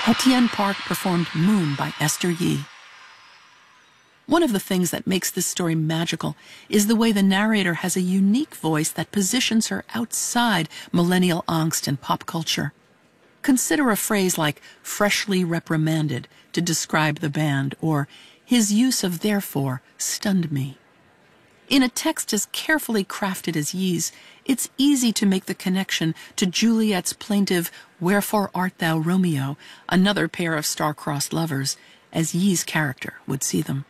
Etienne Park performed Moon by Esther Yi. One of the things that makes this story magical is the way the narrator has a unique voice that positions her outside millennial angst and pop culture. Consider a phrase like freshly reprimanded to describe the band, or his use of therefore stunned me. In a text as carefully crafted as Yi's, it's easy to make the connection to Juliet's plaintive "Wherefore art thou, Romeo?" another pair of star-crossed lovers, as Yi's character would see them.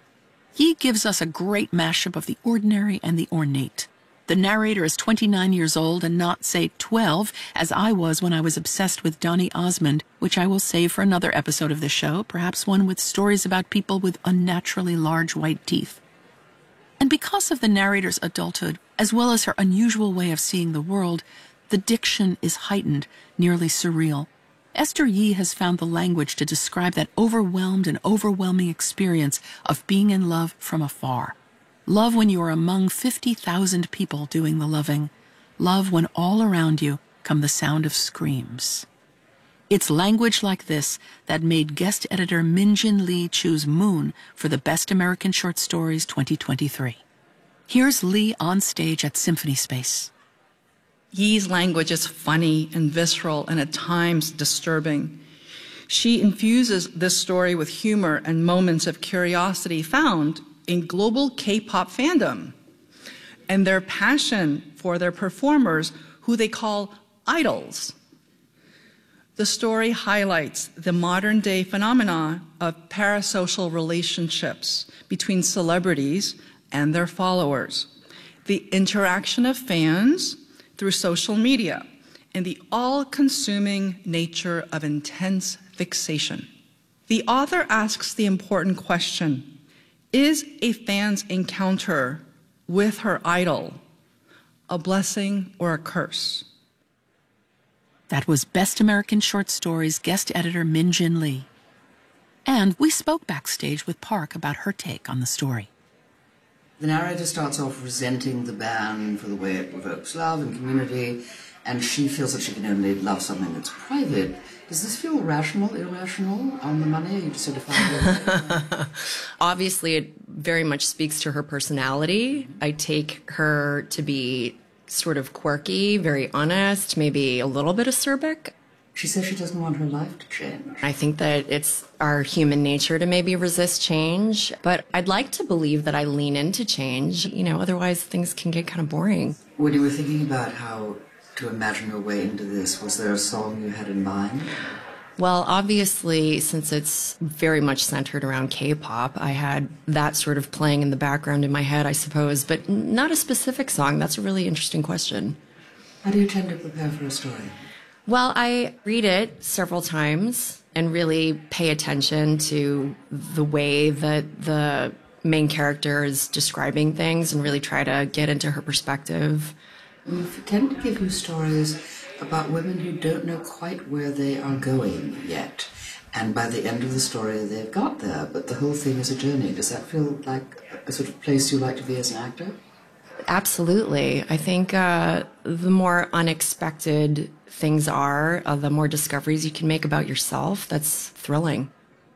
Yi gives us a great mashup of the ordinary and the ornate. The narrator is 29 years old and not, say, 12, as I was when I was obsessed with Donny Osmond, which I will save for another episode of the show, perhaps one with stories about people with unnaturally large white teeth. And because of the narrator's adulthood, as well as her unusual way of seeing the world, the diction is heightened, nearly surreal. Esther Yi has found the language to describe that overwhelmed and overwhelming experience of being in love from afar. Love when you are among 50,000 people doing the loving. Love when all around you come the sound of screams. It's language like this that made guest editor Min-Jin Lee choose Moon for the Best American Short Stories 2023. Here's Lee on stage at Symphony Space. Yi's language is funny and visceral and at times disturbing. She infuses this story with humor and moments of curiosity found in global K-pop fandom and their passion for their performers, who they call idols. The story highlights the modern-day phenomena of parasocial relationships between celebrities and their followers, the interaction of fans through social media, and the all-consuming nature of intense fixation. The author asks the important question: is a fan's encounter with her idol a blessing or a curse? That was Best American Short Stories guest editor Min-Jin Lee. And we spoke backstage with Park about her take on the story. The narrator starts off resenting the band for the way it evokes love and community, and she feels that she can only love something that's private. Does this feel rational, irrational, on the money? Are you just sort of finding Obviously, it very much speaks to her personality. I take her to be sort of quirky, very honest, maybe a little bit acerbic. She says she doesn't want her life to change. I think that it's our human nature to maybe resist change, but I'd like to believe that I lean into change. You know, otherwise things can get kind of boring. When you were thinking about how to imagine your way into this, was there a song you had in mind? Well, obviously, since it's very much centered around K-pop, I had that sort of playing in the background in my head, I suppose, but not a specific song. That's a really interesting question. How do you tend to prepare for a story? Well, I read it several times and really pay attention to the way that the main character is describing things and really try to get into her perspective. We tend to give you stories about women who don't know quite where they are going yet. And by the end of the story, they've got there, but the whole thing is a journey. Does that feel like a sort of place you like to be as an actor? Absolutely. I think the more unexpected things are, the more discoveries you can make about yourself. That's thrilling.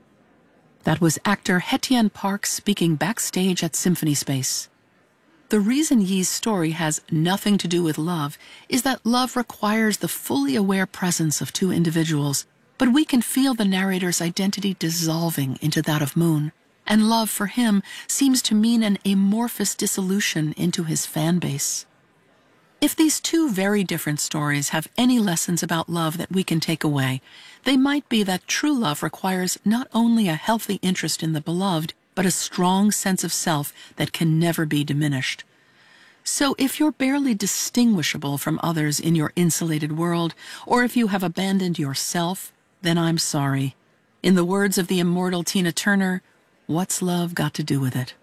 That was actor Etienne Park speaking backstage at Symphony Space. The reason Yi's story has nothing to do with love is that love requires the fully aware presence of two individuals, but we can feel the narrator's identity dissolving into that of Moon, and love for him seems to mean an amorphous dissolution into his fan base. If these two very different stories have any lessons about love that we can take away, they might be that true love requires not only a healthy interest in the beloved, but a strong sense of self that can never be diminished. So if you're barely distinguishable from others in your insulated world, or if you have abandoned yourself, then I'm sorry. In the words of the immortal Tina Turner, what's love got to do with it?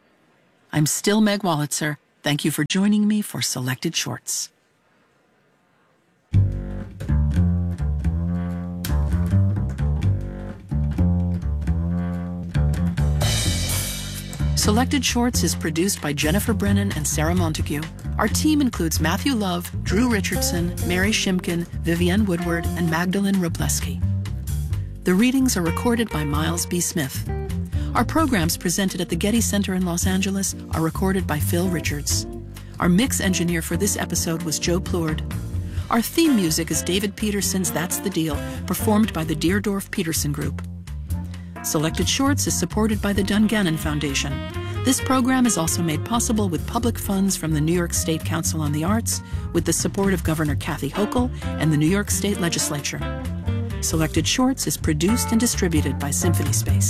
I'm still Meg Wolitzer. Thank you for joining me for Selected Shorts. Selected Shorts is produced by Jennifer Brennan and Sarah Montague. Our team includes Matthew Love, Drew Richardson, Mary Shimkin, Vivienne Woodward, and Magdalene Robleski. The readings are recorded by Miles B. Smith. Our programs presented at the Getty Center in Los Angeles are recorded by Phil Richards. Our mix engineer for this episode was Joe Plourde. Our theme music is David Peterson's That's the Deal, performed by the Deerdorf Peterson Group. Selected Shorts is supported by the Dungannon Foundation. This program is also made possible with public funds from the New York State Council on the Arts, with the support of Governor Kathy Hochul and the New York State Legislature. Selected Shorts is produced and distributed by Symphony Space.